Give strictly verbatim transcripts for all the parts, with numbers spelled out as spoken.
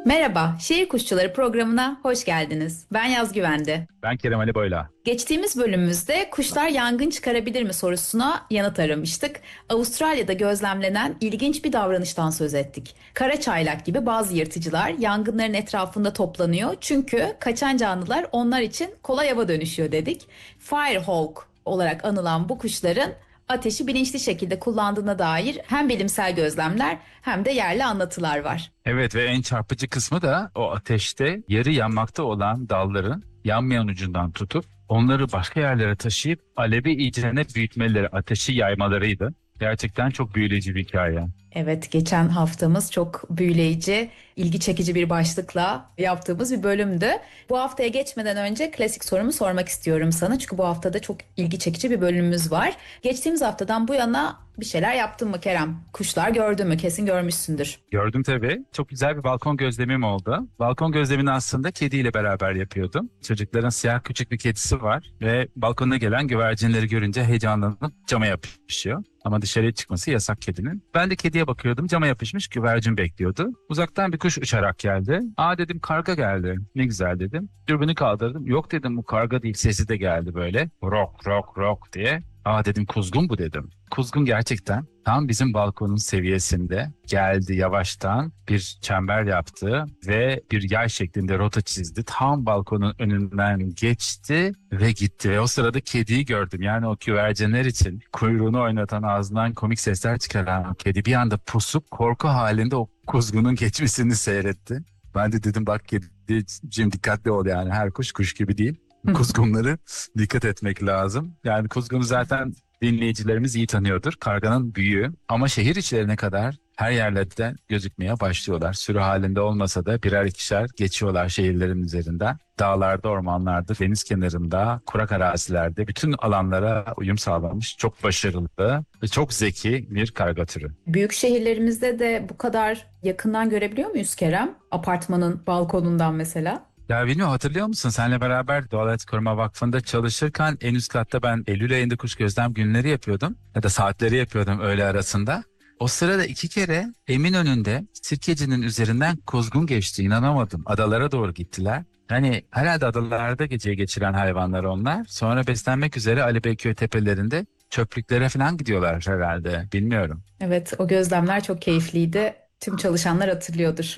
Merhaba, Şehir Kuşçuları programına hoş geldiniz. Ben Yaz Güvendi. Ben Kerem Ali Boyla. Geçtiğimiz bölümümüzde kuşlar yangın çıkarabilir mi sorusuna yanıt aramıştık. Avustralya'da gözlemlenen ilginç bir davranıştan söz ettik. Kara çaylak gibi bazı yırtıcılar yangınların etrafında toplanıyor çünkü kaçan canlılar onlar için kolay ava dönüşüyor dedik. Firehawk olarak anılan bu kuşların ateşi bilinçli şekilde kullandığına dair hem bilimsel gözlemler hem de yerli anlatılar var. Evet ve en çarpıcı kısmı da o ateşte yarı yanmakta olan dalların yanmayan ucundan tutup onları başka yerlere taşıyıp alevi iyicene büyütmeleri, ateşi yaymalarıydı. Gerçekten çok büyüleyici bir hikaye. Evet, geçen haftamız çok büyüleyici, ilgi çekici bir başlıkla yaptığımız bir bölümdü. Bu haftaya geçmeden önce klasik sorumu sormak istiyorum sana. Çünkü bu haftada çok ilgi çekici bir bölümümüz var. Geçtiğimiz haftadan bu yana bir şeyler yaptın mı Kerem? Kuşlar gördün mü? Kesin görmüşsündür. Gördüm tabii. Çok güzel bir balkon gözlemim oldu. Balkon gözlemini aslında kediyle beraber yapıyordum. Çocukların siyah küçük bir kedisi var ve balkona gelen güvercinleri görünce heyecanlanıp cama yapışıyor. Ama dışarıya çıkması yasak kedinin. Ben de kediye bakıyordum. Cama yapışmış güvercin bekliyordu. Uzaktan bir kuş uçarak geldi. Aa dedim, karga geldi. Ne güzel dedim. Dürbünü kaldırdım. Yok dedim, bu karga değil. Sesi de geldi böyle. Rok rok rok diye. Aa dedim, kuzgun bu dedim. Kuzgun gerçekten tam bizim balkonun seviyesinde geldi, yavaştan bir çember yaptı ve bir yay şeklinde rota çizdi. Tam balkonun önünden geçti ve gitti. Ve o sırada kediyi gördüm. Yani o güvercinler için kuyruğunu oynatan, ağzından komik sesler çıkaran kedi bir anda pusup korku halinde o kuzgunun geçmesini seyretti. Ben de dedim, bak kediciğim, dikkatli ol, yani her kuş kuş gibi değil. Kuzgunları dikkat etmek lazım. Yani kuzgunu zaten dinleyicilerimiz iyi tanıyordur. Karganın büyüğü, ama şehir içlerine kadar her yerlerde gözükmeye başlıyorlar. Sürü halinde olmasa da birer ikişer geçiyorlar şehirlerin üzerinden. Dağlarda, ormanlarda, deniz kenarında, kurak arazilerde bütün alanlara uyum sağlamış. Çok başarılı ve çok zeki bir karga türü. Büyük şehirlerimizde de bu kadar yakından görebiliyor muyuz Kerem? Apartmanın balkonundan mesela. Ya bilmiyorum, hatırlıyor musun? Seninle beraber Doğal Hayat Koruma Vakfı'nda çalışırken en üst katta ben Eylül ayında kuş gözlem günleri yapıyordum. Ya da saatleri yapıyordum öğle arasında. O sırada iki kere Eminönü'nde Sirkeci'nin üzerinden kuzgun geçti. İnanamadım. Adalara doğru gittiler. Hani herhalde adalarda geceyi geçiren hayvanlar onlar. Sonra beslenmek üzere Ali Beyköy tepelerinde çöplüklere falan gidiyorlar herhalde. Bilmiyorum. Evet, o gözlemler çok keyifliydi. Tüm çalışanlar hatırlıyordur.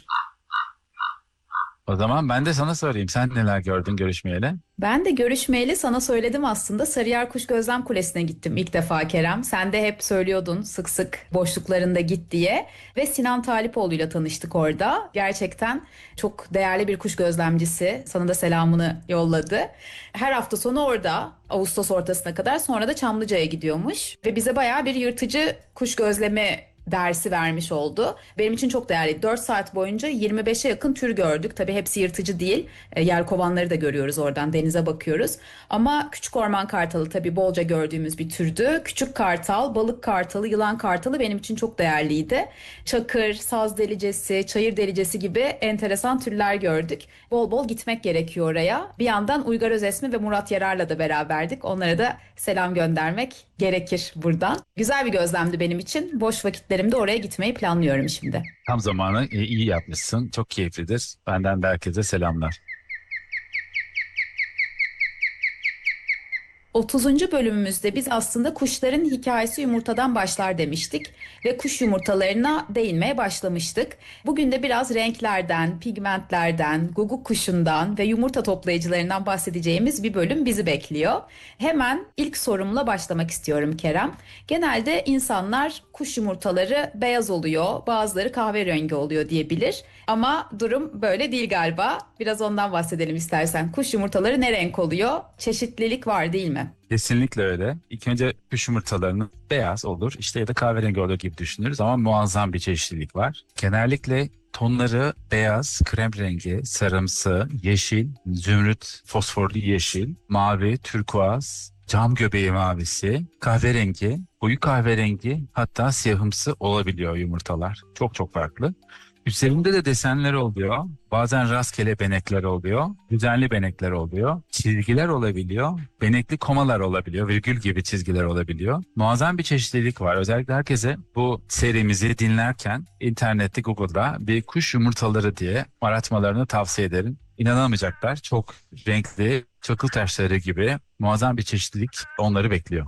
O zaman ben de sana sorayım. Sen neler gördün görüşmeyeli? Ben de görüşmeyeli sana söyledim aslında. Sarıyer Kuş Gözlem Kulesi'ne gittim ilk defa Kerem. Sen de hep söylüyordun sık sık boşluklarında git diye. Ve Sinan Talipoğlu'yla tanıştık orada. Gerçekten çok değerli bir kuş gözlemcisi. Sana da selamını yolladı. Her hafta sonu orada Ağustos ortasına kadar, sonra da Çamlıca'ya gidiyormuş. Ve bize bayağı bir yırtıcı kuş gözlemi dersi vermiş oldu. Benim için çok değerli. dört saat boyunca yirmi beşe yakın tür gördük. Tabii hepsi yırtıcı değil. E, yelkovanları da görüyoruz oradan. Denize bakıyoruz. Ama küçük orman kartalı tabii bolca gördüğümüz bir türdü. Küçük kartal, balık kartalı, yılan kartalı benim için çok değerliydi. Çakır, saz delicesi, çayır delicesi gibi enteresan türler gördük. Bol bol gitmek gerekiyor oraya. Bir yandan Uygar Özesmi ve Murat Yarar'la da beraberdik. Onlara da selam göndermek gerekir buradan. Güzel bir gözlemdi benim için. Boş vakitlerimde oraya gitmeyi planlıyorum şimdi. Tam zamanı e, iyi yapmışsın. Çok keyiflidir. Benden de herkese selamlar. otuzuncu bölümümüzde biz aslında kuşların hikayesi yumurtadan başlar demiştik ve kuş yumurtalarına değinmeye başlamıştık. Bugün de biraz renklerden, pigmentlerden, guguk kuşundan ve yumurta toplayıcılarından bahsedeceğimiz bir bölüm bizi bekliyor. Hemen ilk sorumla başlamak istiyorum Kerem. Genelde insanlar kuş yumurtaları beyaz oluyor, bazıları kahverengi oluyor diyebilir. Ama durum böyle değil galiba. Biraz ondan bahsedelim istersen. Kuş yumurtaları ne renk oluyor? Çeşitlilik var değil mi? Kesinlikle öyle. İlk önce kuş yumurtalarının beyaz olur işte ya da kahverengi olur gibi düşünürüz ama muazzam bir çeşitlilik var. Genellikle tonları beyaz, krem rengi, sarımsı, yeşil, zümrüt, fosforlu yeşil, mavi, turkuaz, cam göbeği mavisi, kahverengi, koyu kahverengi, hatta siyahımsı olabiliyor yumurtalar. Çok çok farklı. Üzerinde de desenler oluyor. Bazen rastgele benekler oluyor. Düzenli benekler oluyor. Çizgiler olabiliyor. Benekli komalar olabiliyor. Virgül gibi çizgiler olabiliyor. Muazzam bir çeşitlilik var. Özellikle herkese bu serimizi dinlerken internette, Google'da bir kuş yumurtaları diye aratmalarını tavsiye ederim. İnanamayacaklar. Çok renkli, çakıl taşları gibi muazzam bir çeşitlilik onları bekliyor.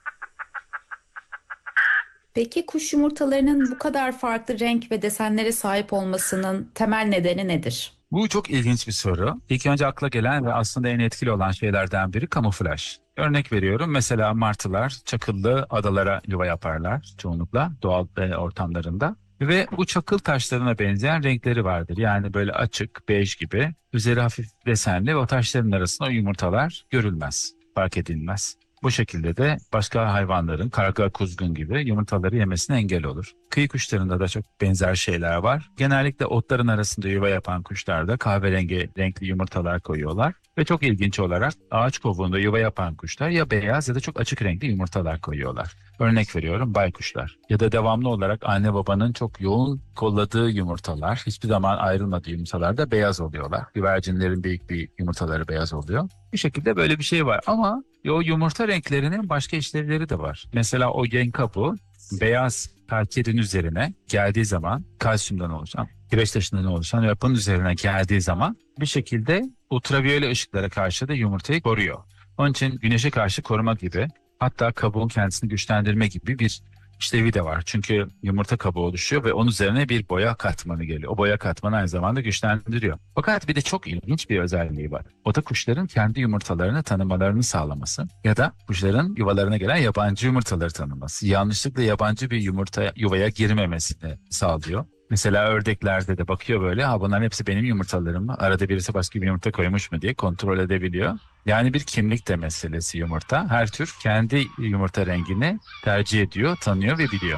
Peki kuş yumurtalarının bu kadar farklı renk ve desenlere sahip olmasının temel nedeni nedir? Bu çok ilginç bir soru. İlk önce akla gelen ve aslında en etkili olan şeylerden biri kamuflaj. Örnek veriyorum, mesela martılar çakıllı adalara yuva yaparlar çoğunlukla doğal e, ortamlarında. Ve bu çakıl taşlarına benzeyen renkleri vardır. Yani böyle açık, bej gibi, üzeri hafif desenli ve o taşların arasında o yumurtalar görülmez, fark edilmez. Bu şekilde de başka hayvanların, karga, kuzgun gibi yumurtaları yemesine engel olur. Kıyı kuşlarında da çok benzer şeyler var. Genellikle otların arasında yuva yapan kuşlarda kahverengi renkli yumurtalar koyuyorlar. Ve çok ilginç olarak ağaç kovuğunda yuva yapan kuşlar ya beyaz ya da çok açık renkli yumurtalar koyuyorlar. Örnek veriyorum, baykuşlar. Ya da devamlı olarak anne babanın çok yoğun kolladığı yumurtalar, hiçbir zaman ayrılmadığı yumurtalar da beyaz oluyorlar. Güvercinlerin büyük bir yumurtaları beyaz oluyor. Bir şekilde böyle bir şey var ama o yumurta renklerinin başka işlevleri de var. Mesela o gen kabuğu beyaz kalkerin üzerine geldiği zaman, kalsiyumdan oluşan, kireç taşından oluşan yapının üzerine geldiği zaman bir şekilde ultraviyole ışıklara karşı da yumurtayı koruyor. Onun için güneşe karşı koruma gibi, hatta kabuğun kendisini güçlendirme gibi bir işlevi de var. Çünkü yumurta kabuğu oluşuyor ve onun üzerine bir boya katmanı geliyor. O boya katmanı aynı zamanda güçlendiriyor. Fakat bir de çok ilginç bir özelliği var. O da kuşların kendi yumurtalarını tanımalarını sağlaması ya da kuşların yuvalarına gelen yabancı yumurtaları tanıması. Yanlışlıkla yabancı bir yumurta yuvaya girmemesini sağlıyor. Mesela ördeklerde de bakıyor böyle, ha bunların hepsi benim yumurtalarım mı? Arada birisi başka bir yumurta koymuş mu diye kontrol edebiliyor. Yani bir kimlik de meselesi yumurta. Her tür kendi yumurta rengini tercih ediyor, tanıyor ve biliyor.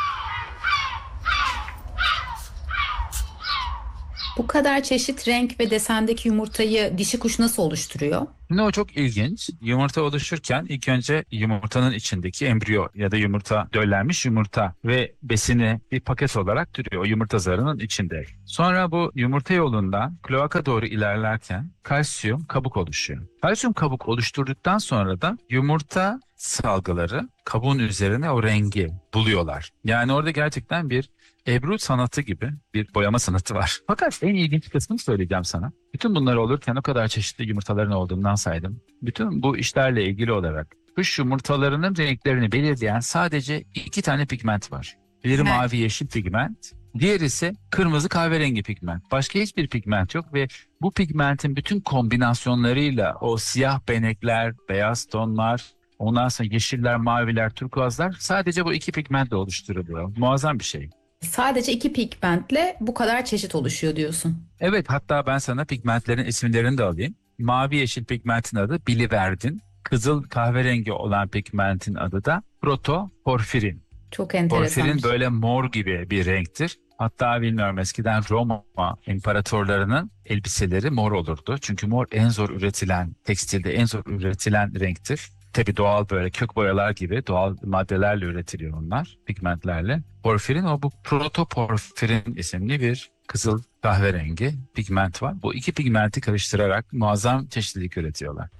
Bu kadar çeşit renk ve desendeki yumurtayı dişi kuş nasıl oluşturuyor? Şimdi o çok ilginç. Yumurta oluşurken ilk önce yumurtanın içindeki embriyo ya da yumurta, döllenmiş yumurta ve besini bir paket olarak duruyor o yumurta zarının içinde. Sonra bu yumurta yolunda kloaka doğru ilerlerken kalsiyum kabuk oluşuyor. Kalsiyum kabuk oluşturduktan sonra da yumurta salgıları kabuğun üzerine o rengi buluyorlar. Yani orada gerçekten bir Ebru sanatı gibi bir boyama sanatı var. Fakat en ilginç kısmını söyleyeceğim sana. Bütün bunlar olurken o kadar çeşitli yumurtaların olduğundan saydım. Bütün bu işlerle ilgili olarak kuş yumurtalarının renklerini belirleyen sadece iki tane pigment var. Biri Ne? mavi yeşil pigment, diğeri ise kırmızı kahverengi pigment. Başka hiçbir pigment yok ve bu pigmentin bütün kombinasyonlarıyla o siyah benekler, beyaz tonlar, ondan sonra yeşiller, maviler, turkuazlar sadece bu iki pigmentle oluşturuluyor. Muazzam bir şey. Sadece iki pigmentle bu kadar çeşit oluşuyor diyorsun. Evet, hatta ben sana pigmentlerin isimlerini de alayım. Mavi yeşil pigmentin adı biliverdin. Kızıl kahverengi olan pigmentin adı da protoporfirin. Çok Porfirin enteresanmış. böyle mor gibi bir renktir. Hatta bilmiyorum, eskiden Roma imparatorlarının elbiseleri mor olurdu. Çünkü mor en zor üretilen, tekstilde en zor üretilen renktir. Tabii doğal böyle kök boyalar gibi doğal maddelerle üretiliyor onlar, pigmentlerle. Porfirin, o bu protoporfirin isimli bir kızıl kahverengi pigment var. Bu iki pigmenti karıştırarak muazzam çeşitlilik üretiyorlar.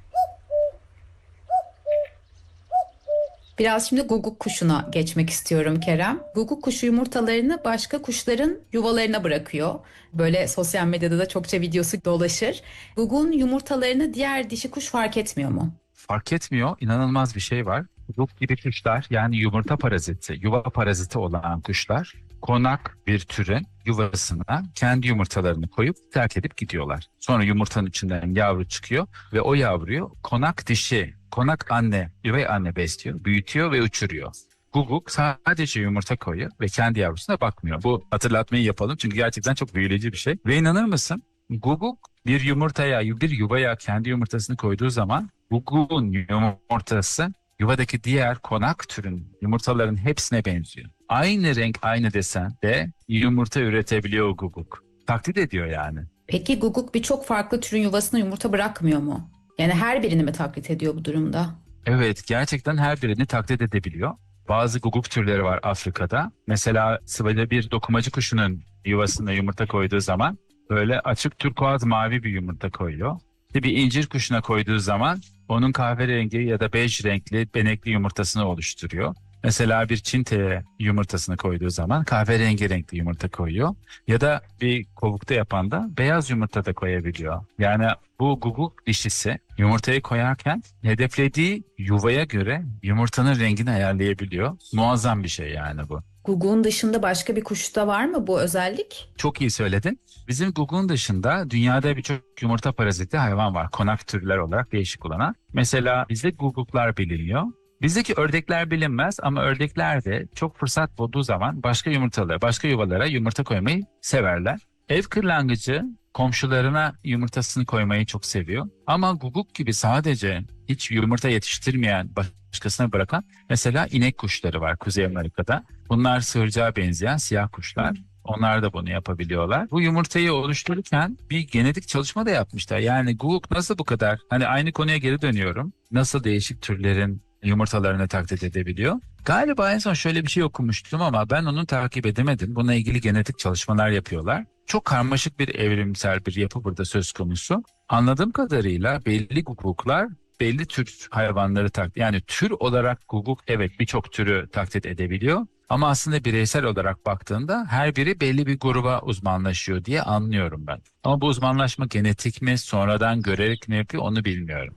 Biraz şimdi guguk kuşuna geçmek istiyorum Kerem. Guguk kuşu yumurtalarını başka kuşların yuvalarına bırakıyor. Böyle sosyal medyada da çokça videosu dolaşır. Guguk'un yumurtalarını diğer dişi kuş fark etmiyor mu? Fark etmiyor, inanılmaz bir şey var. Guguk gibi kuşlar, yani yumurta paraziti, yuva paraziti olan kuşlar konak bir türün yuvasına kendi yumurtalarını koyup terk edip gidiyorlar. Sonra yumurtanın içinden yavru çıkıyor ve o yavruyu konak dişi, konak anne, üvey anne besliyor, büyütüyor ve uçuruyor. Guguk sadece yumurta koyuyor ve kendi yavrusuna bakmıyor. Bu hatırlatmayı yapalım çünkü gerçekten çok büyüleyici bir şey. Ve inanır mısın? Guguk bir yumurtaya, bir yuvaya kendi yumurtasını koyduğu zaman Guguk'un yumurtası yuvadaki diğer konak türün yumurtaların hepsine benziyor. Aynı renk, aynı desen de yumurta üretebiliyor Guguk. Taklit ediyor yani. Peki guguk birçok farklı türün yuvasına yumurta bırakmıyor mu? Yani her birini mi taklit ediyor bu durumda? Evet, gerçekten her birini taklit edebiliyor. Bazı guguk türleri var Afrika'da. Mesela böyle bir dokumacı kuşunun yuvasında yumurta koyduğu zaman böyle açık turkuaz mavi bir yumurta koyuyor. İşte bir incir kuşuna koyduğu zaman onun kahverengi ya da bej renkli benekli yumurtasını oluşturuyor. Mesela bir çinteye yumurtasını koyduğu zaman kahverengi renkli yumurta koyuyor. Ya da bir kovukta yapan da beyaz yumurta da koyabiliyor. Yani bu guguk dişisi yumurtayı koyarken hedeflediği yuvaya göre yumurtanın rengini ayarlayabiliyor. Muazzam bir şey yani bu. Guguğun dışında başka bir kuşta var mı bu özellik? Çok iyi söyledin. Bizim guguğun dışında dünyada birçok yumurta paraziti hayvan var. Konak türler olarak değişik olarak. Mesela bizde guguklar biliniyor. Bizdeki ördekler bilinmez ama ördekler de çok fırsat bulduğu zaman başka yumurtalara, başka yuvalara yumurta koymayı severler. Ev kırlangıcı komşularına yumurtasını koymayı çok seviyor. Ama guguk gibi sadece hiç yumurta yetiştirmeyen, başkasına bırakan mesela inek kuşları var Kuzey Amerika'da. Bunlar sığırcağa benzeyen siyah kuşlar. Onlar da bunu yapabiliyorlar. Bu yumurtayı oluştururken bir genetik çalışma da yapmışlar. Yani guguk nasıl bu kadar, hani aynı konuya geri dönüyorum. Nasıl değişik türlerin yumurtalarını taklit edebiliyor? Galiba en son şöyle bir şey okumuştum ama ben onu takip edemedim. Bununla ilgili genetik çalışmalar yapıyorlar. Çok karmaşık bir evrimsel bir yapı burada söz konusu. Anladığım kadarıyla belli guguklar belli tür hayvanları taklit, yani tür olarak guguk evet birçok türü taklit edebiliyor. Ama aslında bireysel olarak baktığında her biri belli bir gruba uzmanlaşıyor diye anlıyorum ben. Ama bu uzmanlaşma genetik mi, sonradan görerek mi yapıyor onu bilmiyorum.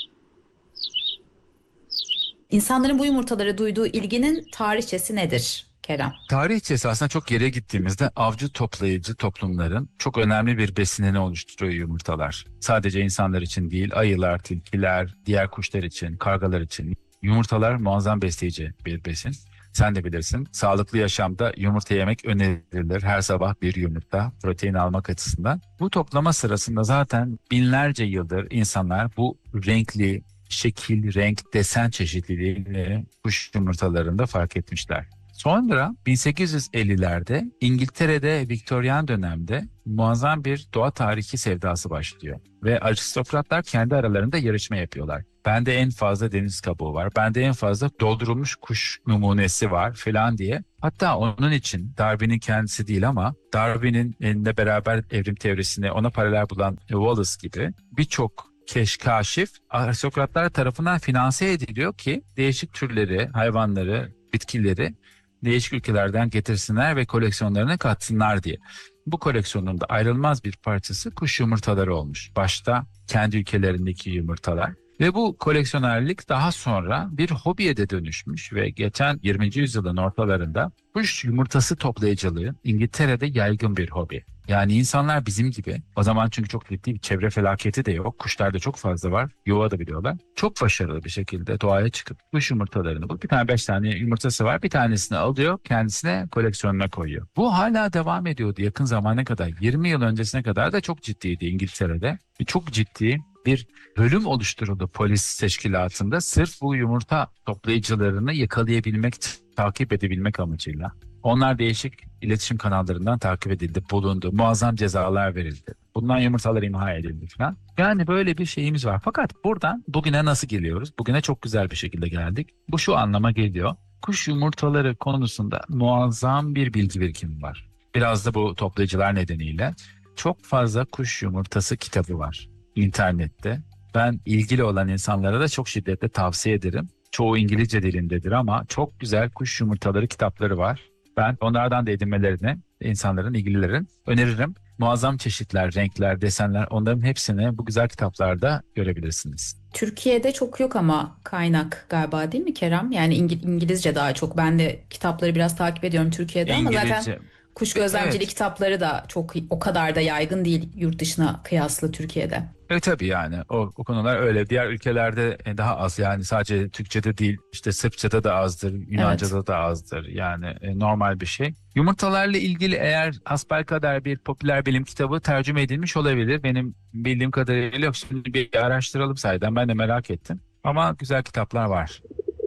İnsanların bu yumurtalara duyduğu ilginin tarihçesi nedir Kerem? Tarihçesi aslında çok geriye gittiğimizde avcı toplayıcı toplumların çok önemli bir besinini oluşturuyor yumurtalar. Sadece insanlar için değil, ayılar, tilkiler, diğer kuşlar için, kargalar için. Yumurtalar muazzam besleyici bir besin. Sen de bilirsin, sağlıklı yaşamda yumurta yemek önerilir. Her sabah bir yumurta protein almak açısından. Bu toplama sırasında zaten binlerce yıldır insanlar bu renkli, şekil, renk, desen çeşitliliğini kuş yumurtalarında fark etmişler. Sonra bin sekiz yüz ellilerde İngiltere'de Viktoryan dönemde muazzam bir doğa tarihi sevdası başlıyor. Ve aristokratlar kendi aralarında yarışma yapıyorlar. Bende en fazla deniz kabuğu var, bende en fazla doldurulmuş kuş numunesi var falan diye. Hatta onun için Darwin'in kendisi değil ama Darwin'in elinde beraber evrim teorisini ona paralel bulan Wallace gibi birçok keşkaşif aristokratlar tarafından finanse ediliyor ki değişik türleri, hayvanları, bitkileri değişik ülkelerden getirsinler ve koleksiyonlarına katsınlar diye. Bu koleksiyonun da ayrılmaz bir parçası kuş yumurtaları olmuş. Başta kendi ülkelerindeki yumurtalar. Ve bu koleksiyonerlik daha sonra bir hobiye de dönüşmüş ve geçen yirminci yüzyılın ortalarında kuş yumurtası toplayıcılığı İngiltere'de yaygın bir hobi. Yani insanlar bizim gibi, o zaman çünkü çok ciddi bir çevre felaketi de yok, kuşlar da çok fazla var, yuva da biliyorlar. Çok başarılı bir şekilde doğaya çıkıp kuş yumurtalarını bulup bir tane beş tane yumurtası var, bir tanesini alıyor, kendisine koleksiyonuna koyuyor. Bu hala devam ediyordu yakın zamana kadar, yirmi yıl öncesine kadar da çok ciddiydi İngiltere'de. Çok ciddi bir bölüm oluşturuldu polis teşkilatında sırf bu yumurta toplayıcılarını yakalayabilmek, takip edebilmek amacıyla. Onlar değişik iletişim kanallarından takip edildi, bulundu, muazzam cezalar verildi. Bundan yumurtalar imha edildi falan. Yani böyle bir şeyimiz var. Fakat buradan bugüne nasıl geliyoruz? Bugüne çok güzel bir şekilde geldik. Bu şu anlama geliyor. Kuş yumurtaları konusunda muazzam bir bilgi birikimi var. Biraz da bu toplayıcılar nedeniyle çok fazla kuş yumurtası kitabı var internette. Ben ilgili olan insanlara da çok şiddetle tavsiye ederim. Çoğu İngilizce dilindedir ama çok güzel kuş yumurtaları kitapları var. Ben onlardan da edinmelerini insanların, ilgililerin öneririm. Muazzam çeşitler, renkler, desenler, onların hepsini bu güzel kitaplarda görebilirsiniz. Türkiye'de çok yok ama kaynak galiba, değil mi Kerem? Yani İngi- İngilizce daha çok. Ben de kitapları biraz takip ediyorum Türkiye'de ama zaten İngilizce. kuş gözlemciliği Evet. kitapları da çok o kadar da yaygın değil yurt dışına kıyasla Türkiye'de. Evet tabii yani o, o konular öyle. Diğer ülkelerde e, daha az, yani sadece Türkçe'de değil, işte Sırpça'da da azdır, Evet. Yunanca'da da azdır, yani e, normal bir şey. Yumurtalarla ilgili eğer hasbelkader bir popüler bilim kitabı tercüme edilmiş olabilir. Benim bildiğim kadarıyla yok. Şimdi bir araştıralım sayeden, ben de merak ettim. Ama güzel kitaplar var.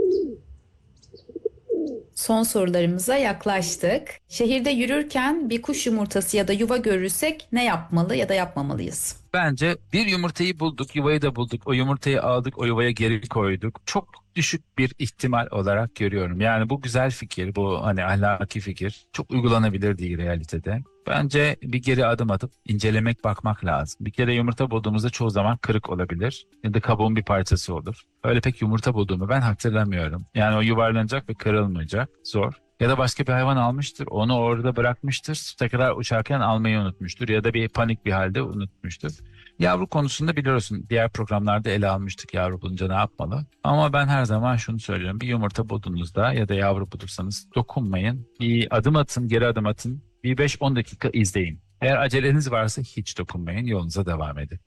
Son sorularımıza yaklaştık. Şehirde yürürken bir kuş yumurtası ya da yuva görürsek ne yapmalı ya da yapmamalıyız? Bence bir yumurtayı bulduk, yuvayı da bulduk. O yumurtayı aldık, o yuvaya geri koyduk. Çok düşük bir ihtimal olarak görüyorum. Yani bu güzel fikir, bu hani ahlaki fikir çok uygulanabilir değil realitede. Bence bir geri adım atıp incelemek, bakmak lazım. Bir kere yumurta bulduğumuzda çoğu zaman kırık olabilir ya da kabuğun bir parçası olur. Öyle pek yumurta bulduğumu ben hatırlamıyorum. Yani o yuvarlanacak ve kırılmayacak, zor. Ya da başka bir hayvan almıştır, onu orada bırakmıştır, tekrar uçarken almayı unutmuştur ya da bir panik bir halde unutmuştur. Yavru konusunda biliyorsun diğer programlarda ele almıştık yavru bulunca ne yapmalı. Ama ben her zaman şunu söylüyorum. Bir yumurta bulduğunuzda ya da yavru bulursanız dokunmayın. Bir adım atın, geri adım atın. Bir beş on dakika izleyin. Eğer aceleniz varsa hiç dokunmayın, yolunuza devam edin.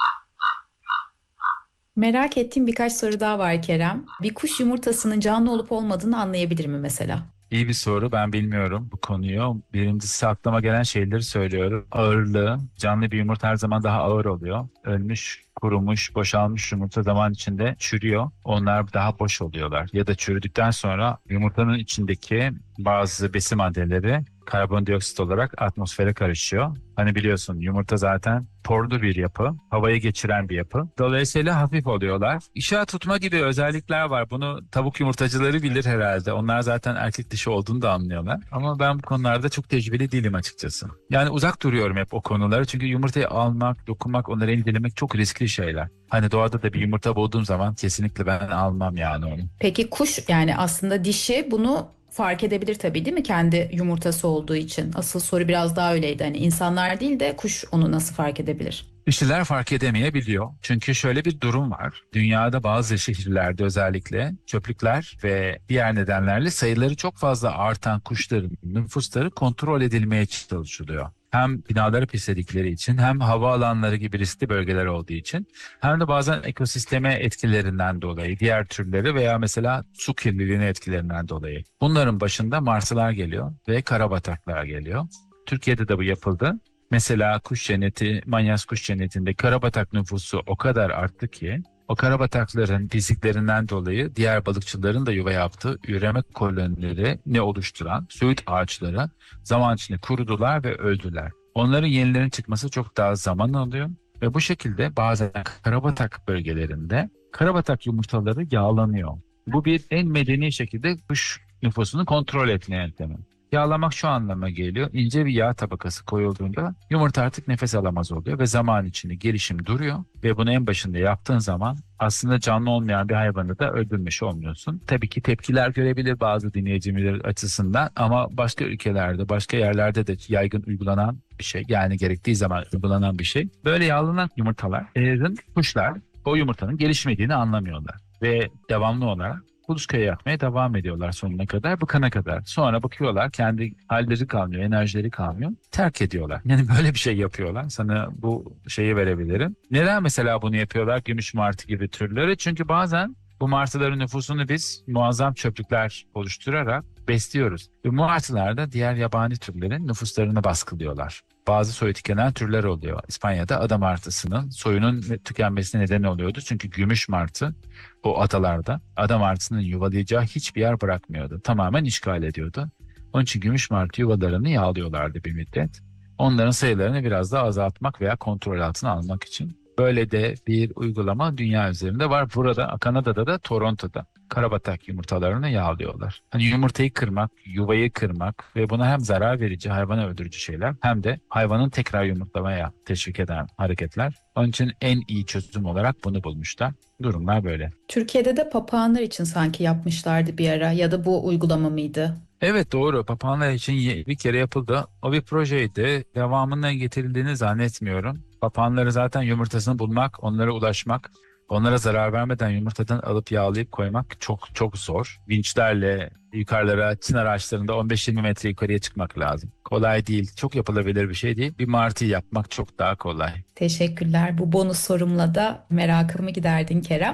Merak ettiğim birkaç soru daha var Kerem. Bir kuş yumurtasının canlı olup olmadığını anlayabilir mi mesela? İyi bir soru. Ben bilmiyorum bu konuyu. Birincisi aklıma gelen şeyleri söylüyorum. Ağırlığı. Canlı bir yumurta her zaman daha ağır oluyor. Ölmüş, kurumuş, boşalmış yumurta zaman içinde çürüyor. Onlar daha boş oluyorlar. Ya da çürüdükten sonra yumurtanın içindeki bazı besin maddeleri karbondioksit olarak atmosfere karışıyor. Hani biliyorsun yumurta zaten porlu bir yapı, havaya geçiren bir yapı. Dolayısıyla hafif oluyorlar. İşe tutma gibi özellikler var. Bunu tavuk yumurtacıları bilir herhalde. Onlar zaten erkek dişi olduğunu da anlıyorlar. Ama ben bu konularda çok tecrübeli değilim açıkçası. Yani uzak duruyorum hep o konuları. Çünkü yumurtayı almak, dokunmak, onları incelemek çok riskli şeyler. Hani doğada da bir yumurta bulduğum zaman kesinlikle ben almam yani onu. Peki kuş yani aslında dişi bunu fark edebilir tabii değil mi? Kendi yumurtası olduğu için. Asıl soru biraz daha öyleydi. Hani insanlar değil de kuş onu nasıl fark edebilir? Kişiler fark edemeyebiliyor. Çünkü şöyle bir durum var. Dünyada bazı şehirlerde özellikle çöplükler ve diğer nedenlerle sayıları çok fazla artan kuşların nüfusları kontrol edilmeye çalışılıyor. Hem binaları pisledikleri için hem hava alanları gibi riskli bölgeler olduğu için hem de bazen ekosisteme etkilerinden dolayı diğer türleri veya mesela su kirliliğine etkilerinden dolayı. Bunların başında martılar geliyor ve karabataklar geliyor. Türkiye'de de bu yapıldı. Mesela kuş cenneti, Manyas kuş cennetinde karabatak nüfusu o kadar arttı ki o karabatakların fiziklerinden dolayı diğer balıkçıların da yuva yaptığı üreme kolonileri ne oluşturan söğüt ağaçları zaman içinde kurudular ve öldüler. Onların yenilerinin çıkması çok daha zaman alıyor ve bu şekilde bazen karabatak bölgelerinde karabatak yumurtaları yağlanıyor. Bu bir en medeni şekilde kuş nüfusunu kontrol etme yöntemi. Yağlamak şu anlama geliyor. İnce bir yağ tabakası koyulduğunda yumurta artık nefes alamaz oluyor ve zaman içinde gelişim duruyor ve bunu en başında yaptığın zaman aslında canlı olmayan bir hayvanı da öldürmüş olmuyorsun. Tabii ki tepkiler görebilir bazı dinleyiciler açısından ama başka ülkelerde, başka yerlerde de yaygın uygulanan bir şey. Yani gerektiği zaman uygulanan bir şey. Böyle yağlanan yumurtalar, eğer kuşlar o yumurtanın gelişmediğini anlamıyorlar ve devamlı olarak kuluçkaya yatmaya devam ediyorlar sonuna kadar, bıkana kadar. Sonra bakıyorlar kendi halleri kalmıyor, enerjileri kalmıyor. Terk ediyorlar. Yani böyle bir şey yapıyorlar. Sana bu şeyi verebilirim. Neden mesela bunu yapıyorlar? Gümüş martı gibi türleri. Çünkü bazen bu martıların nüfusunu biz muazzam çöplükler oluşturarak besliyoruz. Ve bu martılar da diğer yabani türlerin nüfuslarını baskılıyorlar. Bazı soyu tükenen türler oluyor. İspanya'da ada martısının soyunun tükenmesine neden oluyordu. Çünkü gümüş martı o adalarda ada martısının yuvalayacağı hiçbir yer bırakmıyordu. Tamamen işgal ediyordu. Onun için gümüş martı yuvalarını yağlıyorlardı bir müddet. Onların sayılarını biraz daha azaltmak veya kontrol altına almak için. Böyle de bir uygulama dünya üzerinde var. Burada Kanada'da da Toronto'da karabatak yumurtalarını yağlıyorlar. Hani yumurtayı kırmak, yuvayı kırmak ve buna hem zarar verici, hayvanı öldürücü şeyler hem de hayvanın tekrar yumurtlamaya teşvik eden hareketler. Onun için en iyi çözüm olarak bunu bulmuşlar. Durumlar böyle. Türkiye'de de papağanlar için sanki yapmışlardı bir ara ya da bu uygulama mıydı? Evet doğru. Papağanlar için ye- bir kere yapıldı. O bir projeydi. Devamının getirildiğini zannetmiyorum. Papağanları zaten yumurtasını bulmak, onlara ulaşmak, onlara zarar vermeden yumurtadan alıp yağlayıp koymak çok çok zor. Vinçlerle yukarılara, çınar ağaçlarında on beş yirmi metre yukarıya çıkmak lazım. Kolay değil. Çok yapılabilir bir şey değil. Bir martıyı yapmak çok daha kolay. Teşekkürler. Bu bonus sorumla da merakımı giderdin Kerem.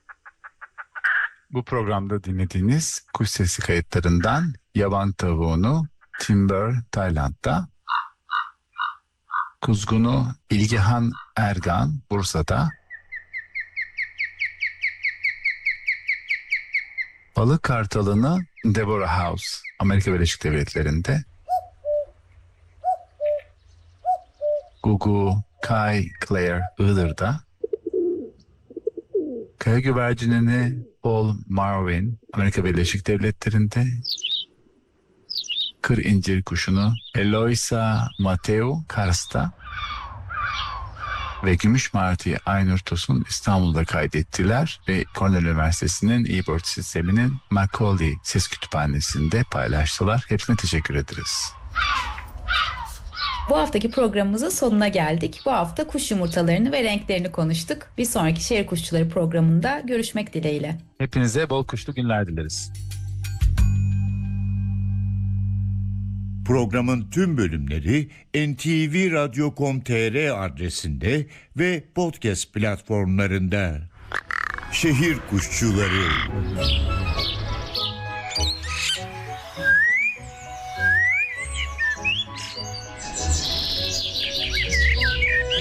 Bu programda dinlediğiniz kuş sesi kayıtlarından yaban tavuğunu Timber, Tayland'da, kuzgunu İlgihan Ergan, Bursa'da, balık kartalını Deborah House, Amerika Birleşik Devletleri'nde, Gugu Kai Claire, Iğdır'da, kaya güvercinini Paul Marvin Amerika Birleşik Devletleri'nde, kır incir kuşunu Eloisa Mateu Kars'ta ve gümüş martıyı Aynur Tosun İstanbul'da kaydettiler ve Cornell Üniversitesi'nin eBird sisteminin Macaulay Ses Kütüphanesi'nde paylaştılar. Hepsine teşekkür ederiz. Bu haftaki programımızın sonuna geldik. Bu hafta kuş yumurtalarını ve renklerini konuştuk. Bir sonraki Şehir Kuşçuları programında görüşmek dileğiyle. Hepinize bol kuşlu günler dileriz. Programın tüm bölümleri en te ve radyo nokta com nokta tr adresinde ve podcast platformlarında. Şehir Kuşçuları.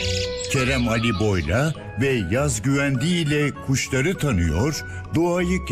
Kerem Ali Boyla ve Yaz Güvendi ile kuşları tanıyor, doğayı